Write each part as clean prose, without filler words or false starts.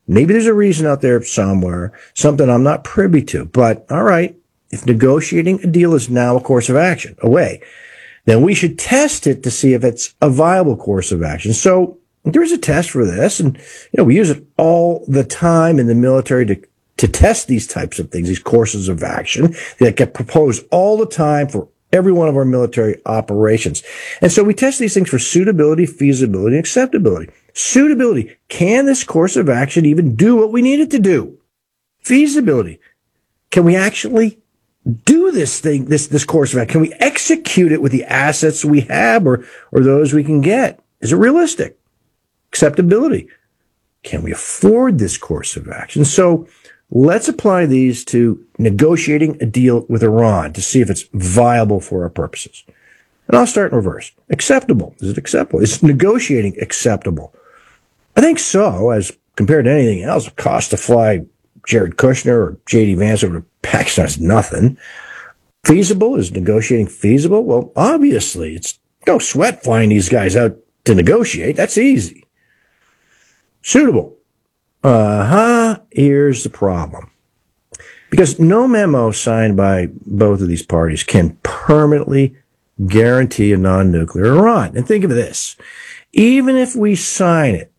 Maybe there's a reason out there somewhere, something I'm not privy to. But all right, if negotiating a deal is now a course of action, away, then we should test it to see if it's a viable course of action. So there's a test for this, and we use it all the time in the military to test these types of things, these courses of action that get proposed all the time for every one of our military operations. And so we test these things for suitability, feasibility, and acceptability. Suitability. Can this course of action even do what we need it to do? Feasibility. Can we actually do this thing, this course of action? Can we execute it with the assets we have or those we can get? Is it realistic? Acceptability. Can we afford this course of action? So let's apply these to negotiating a deal with Iran to see if it's viable for our purposes. And I'll start in reverse. Acceptable. Is it acceptable? Is negotiating acceptable? I think so, as compared to anything else. The cost to fly Jared Kushner or J.D. Vance over to Pakistan is nothing. Feasible? Is negotiating feasible? Well, obviously, it's no sweat flying these guys out to negotiate. That's easy. Suitable. Here's the problem. Because no memo signed by both of these parties can permanently guarantee a non-nuclear Iran. And think of this. Even if we sign it,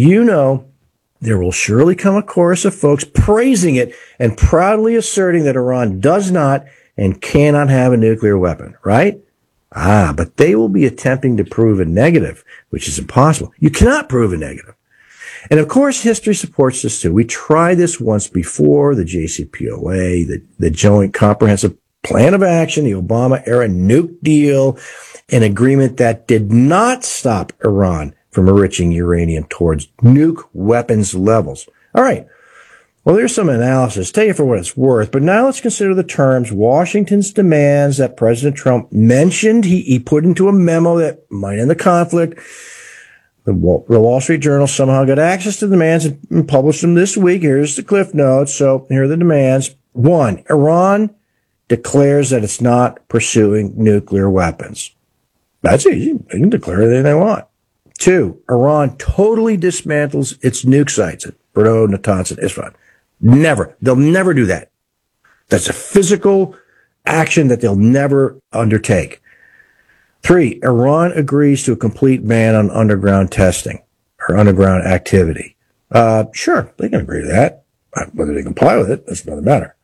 there will surely come a chorus of folks praising it and proudly asserting that Iran does not and cannot have a nuclear weapon, right? But they will be attempting to prove a negative, which is impossible. You cannot prove a negative. And of course, history supports this too. We tried this once before, the JCPOA, the Joint Comprehensive Plan of Action, the Obama-era nuke deal, an agreement that did not stop Iran from enriching uranium towards nuke weapons levels. All right. Well, there's some analysis. Take it for what it's worth. But now let's consider the terms Washington's demands that President Trump mentioned. He put into a memo that might end the conflict. The Wall Street Journal somehow got access to the demands and published them this week. Here's the cliff notes. So here are the demands. 1, Iran declares that it's not pursuing nuclear weapons. That's easy. They can declare anything they want. 2, Iran totally dismantles its nuke sites at Fordo, Natanz, and Isfahan. Never. They'll never do that. That's a physical action that they'll never undertake. 3, Iran agrees to a complete ban on underground testing or underground activity. Sure, they can agree to that. Whether they comply with it, that's another matter.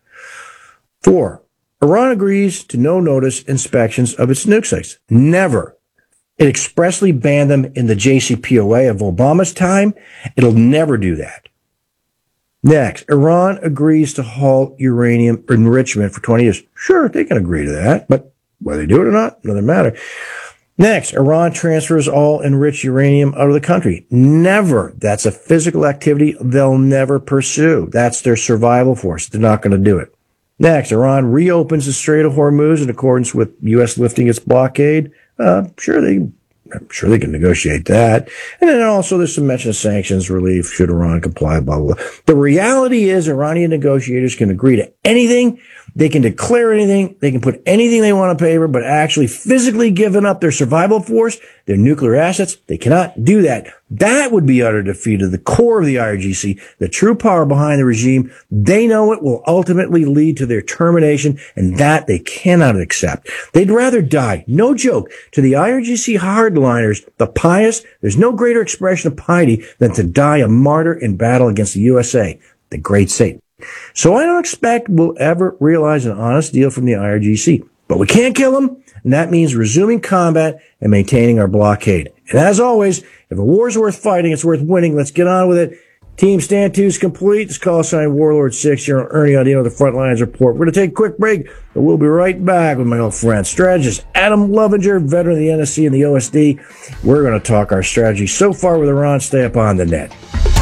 4, Iran agrees to no notice inspections of its nuke sites. Never. It expressly banned them in the JCPOA of Obama's time. It'll never do that. Next, Iran agrees to halt uranium enrichment for 20 years. Sure, they can agree to that, but whether they do it or not, another matter. Next, Iran transfers all enriched uranium out of the country. Never. That's a physical activity they'll never pursue. That's their survival force. They're not going to do it. Next, Iran reopens the Strait of Hormuz in accordance with U.S. lifting its blockade. I'm sure they can negotiate that. And then also there's some mention of sanctions relief should Iran comply, blah, blah, blah. The reality is Iranian negotiators can agree to anything. They can declare anything. They can put anything they want on paper, but actually physically giving up their survival force, their nuclear assets, they cannot do that. That would be utter defeat of the core of the IRGC, the true power behind the regime. They know it will ultimately lead to their termination, and that they cannot accept. They'd rather die, no joke, to the IRGC hardliners, the pious. There's no greater expression of piety than to die a martyr in battle against the USA, the great Satan. So I don't expect we'll ever realize an honest deal from the IRGC. But we can't kill them, and that means resuming combat and maintaining our blockade. And as always, if a war's worth fighting, it's worth winning. Let's get on with it. Team Stand 2 is complete. It's call sign Warlord 6 here on Ernie Audino, the Frontlines Report. We're going to take a quick break, but we'll be right back with my old friend, strategist Adam Lovinger, veteran of the NSC and the OSD. We're going to talk our strategy so far with Iran. Stay up on the net.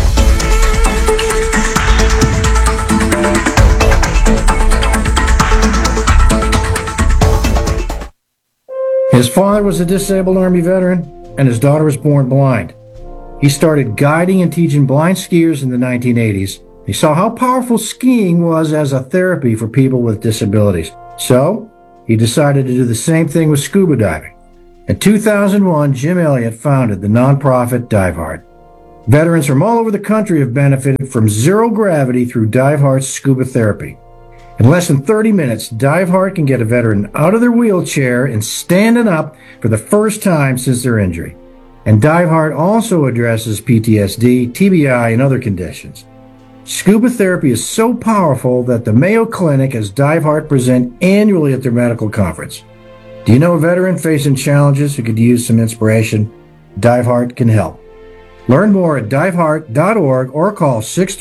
His father was a disabled Army veteran, and his daughter was born blind. He started guiding and teaching blind skiers in the 1980s. He saw how powerful skiing was as a therapy for people with disabilities. So, he decided to do the same thing with scuba diving. In 2001, Jim Elliott founded the nonprofit Dive Hard. Veterans from all over the country have benefited from zero gravity through DiveHeart's scuba therapy. In less than 30 minutes, DiveHeart can get a veteran out of their wheelchair and standing up for the first time since their injury. And DiveHeart also addresses PTSD, TBI, and other conditions. Scuba therapy is so powerful that the Mayo Clinic has DiveHeart present annually at their medical conference. Do you know a veteran facing challenges who could use some inspiration? DiveHeart can help. Learn more at diveheart.org or call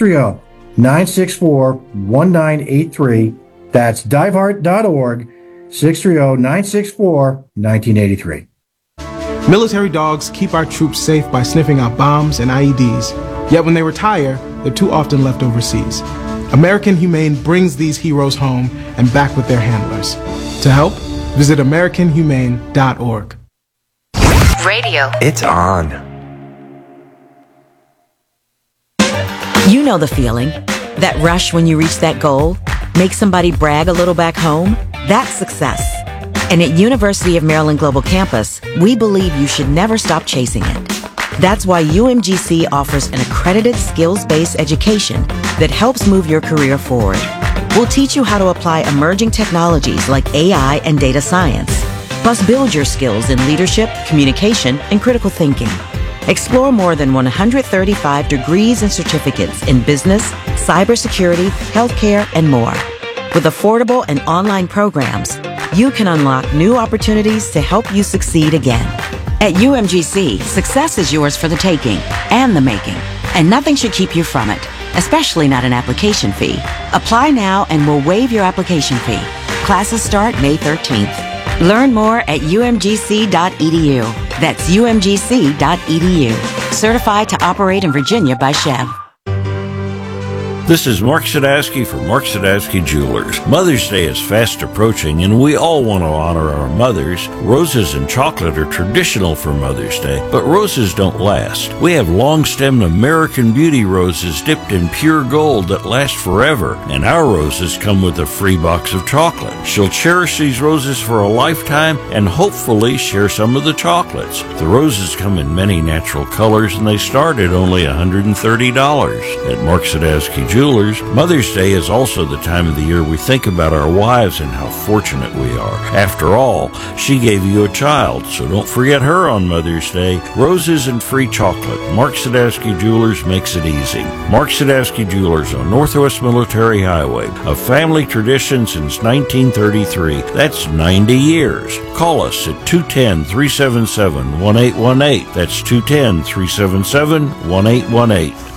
630-964-1983. That's diveheart.org, 630-964-1983. Military dogs keep our troops safe by sniffing out bombs and IEDs. Yet when they retire, they're too often left overseas. American Humane brings these heroes home and back with their handlers. To help, visit AmericanHumane.org. Radio. It's on. You know the feeling. That rush when you reach that goal. Make somebody brag a little back home. That's success. And at University of Maryland Global Campus, we believe you should never stop chasing it. That's why UMGC offers an accredited skills-based education that helps move your career forward. We'll teach you how to apply emerging technologies like AI and data science, plus build your skills in leadership, communication, and critical thinking. Explore more than 135 degrees and certificates in business, cybersecurity, healthcare, and more. With affordable and online programs, you can unlock new opportunities to help you succeed again. At UMGC, success is yours for the taking and the making, and nothing should keep you from it, especially not an application fee. Apply now and we'll waive your application fee. Classes start May 13th. Learn more at umgc.edu. That's umgc.edu. Certified to operate in Virginia by Chev. This is Mark Sadowski for Mark Sadowski Jewelers. Mother's Day is fast approaching, and we all want to honor our mothers. Roses and chocolate are traditional for Mother's Day, but roses don't last. We have long-stemmed American Beauty roses dipped in pure gold that last forever, and our roses come with a free box of chocolate. She'll cherish these roses for a lifetime and hopefully share some of the chocolates. The roses come in many natural colors, and they start at only $130. At Mark Sadowski Jewelers, Mother's Day is also the time of the year we think about our wives and how fortunate we are. After all, she gave you a child, so don't forget her on Mother's Day. Roses and free chocolate. Mark Sadowski Jewelers makes it easy. Mark Sadowski Jewelers on Northwest Military Highway, a family tradition since 1933. That's 90 years. Call us at 210-377-1818. That's 210-377-1818.